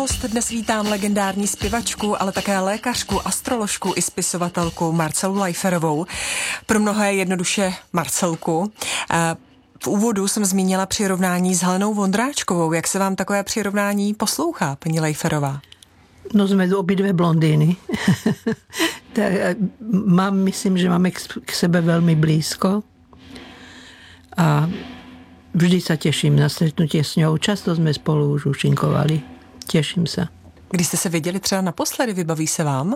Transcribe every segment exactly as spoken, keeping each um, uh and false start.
Dnes vítám legendární zpěvačku, ale také lékařku, astroložku i spisovatelku Marcelu Lajferovou. Pro mnohé jednoduše Marcelku. V úvodu jsem zmínila přirovnání s Helenou Vondráčkovou. Jak se vám takové přirovnání poslouchá, paní Lajferová? No sme obidve blondíny. Mám, myslím, že máme k sebe veľmi blízko. A vždy sa teším na stretnutie s ňou. Často sme spolu už účinkovali. Teším sa. Když jste se viděli třeba naposledy, vybaví se vám?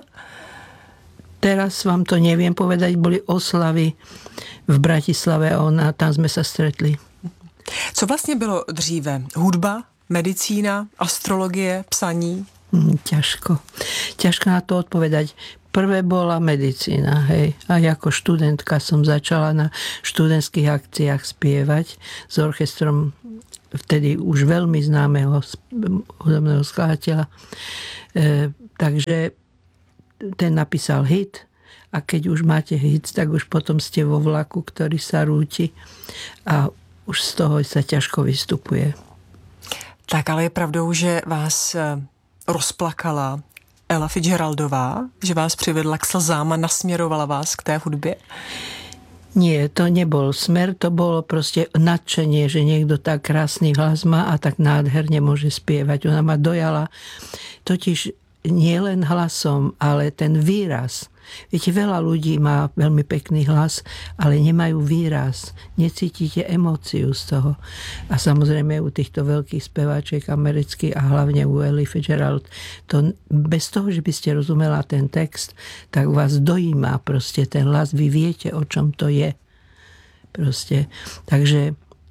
Teraz vám to neviem povedať. Boli oslavy v Bratislave a ona, tam sme sa stretli. Co vlastně bylo dříve? Hudba, medicína, astrologie, psaní? Hm, ťažko. Ťažko na to odpovedať. Prvé bola medicína, hej. A ako študentka som začala na študentských akciách spievať s orchestrom vtedy už veľmi známeho hudobného skladateľa. E, takže ten napísal hit a keď už máte hit, tak už potom ste vo vlaku, ktorý sa rúti a už z toho sa ťažko vystupuje. Tak, ale je pravdou, že vás rozplakala Ella Fitzgeraldová, že vás přivedla k slzám a nasměrovala vás k té hudbě? Nie, to nebol smer, to bolo proste nadšenie, že niekto tak krásny hlas má a tak nádherne môže spievať. Ona ma dojala totiž nie len hlasom, ale ten výraz. Viete, veľa ľudí má veľmi pekný hlas, ale nemajú výraz. Necítite emóciu z toho. A samozrejme u týchto veľkých speváčiek amerických a hlavne u Elly Fitzgerald, to bez toho, že by ste rozumela ten text, tak vás dojíma proste ten hlas. Vy viete, o čom to je. Proste. Takže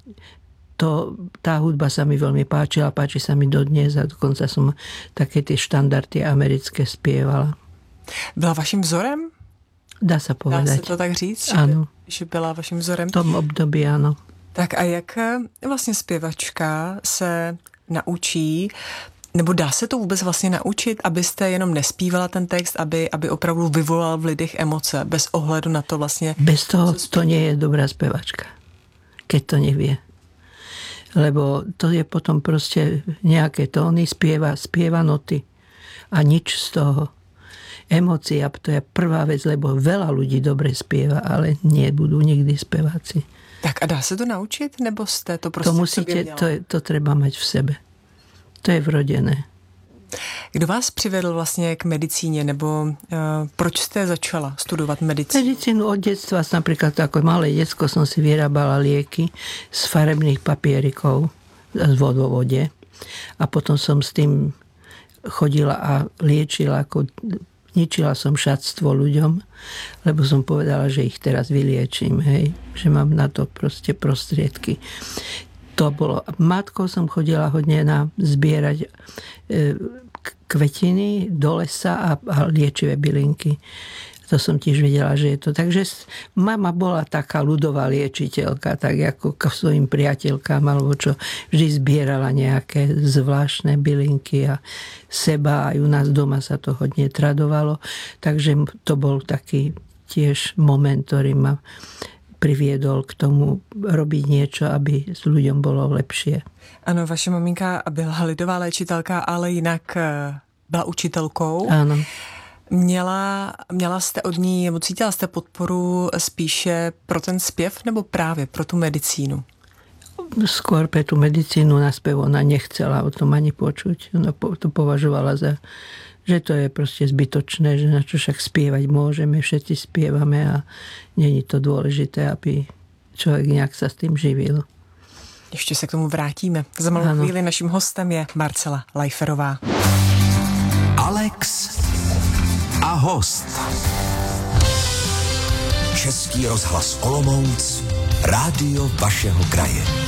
to, tá hudba sa mi veľmi páčila, páči sa mi dodnes a dokonca som také tie štandardy americké spievala. Byla vaším vzorem? Dá sa povedať. Dá se to tak říct? Áno. Že byla vaším vzorem? V tom období, áno. Tak a jak vlastně zpěvačka se naučí, nebo dá se to vůbec vlastně naučit, abyste jenom nespívala ten text, aby, aby opravdu vyvolal v lidech emoce, bez ohledu na to vlastně... Bez toho to nie je dobrá spevačka, keď to nevie. Lebo to je potom proste nejaké tóny, spieva, spieva noty a nič z toho. Emócia, to je prvá vec, lebo veľa ľudí dobre spieva, ale nebudú nikdy speváci. Tak a dá se to naučit, nebo jste to prostě to musíte, to, to treba mať v sebe. To je vrodené. Kdo vás přivedl vlastně k medicíně, nebo uh, proč jste začala studovat medicínu? Medicínu od detstva, napríklad ako malé decko som si vyrábala lieky z farebných papierikov z vodovode a potom som s tým chodila a liečila ako ničila som šatstvo ľuďom, lebo som povedala, že ich teraz vyliečím, hej, že mám na to proste prostriedky. To bolo. Matkou som chodila hodne na zbierať e, kvetiny do lesa a, a liečivé bylinky. To som tiež vedela, že je to. Takže mama bola taká ľudová liečiteľka, tak ako k svojim priateľkám, alebo čo vždy zbierala nejaké zvláštne bylinky a seba, aj u nás doma sa to hodne tradovalo. Takže to bol taký tiež moment, ktorý ma priviedol k tomu robiť niečo, aby s ľuďom bolo lepšie. Ano, vaše maminka byla lidová léčitelka, ale jinak byla učitelkou. Áno. Měla, měla jste od ní, nebo cítila jste podporu spíše pro ten zpěv, nebo právě pro tu medicínu? Skôr pre tú medicínu na spev ona nechcela o tom ani počuť. Ona to považovala za, že to je proste zbytočné, že na čo však spievať môžeme, všetci spievame a není to dôležité, aby človek nejak sa s tým živil. Ještě se k tomu vrátíme. Za malou ano. chvíli naším hostem je Marcela Lajferová. Alex a host. Český rozhlas Olomouc, rádio vašeho kraje.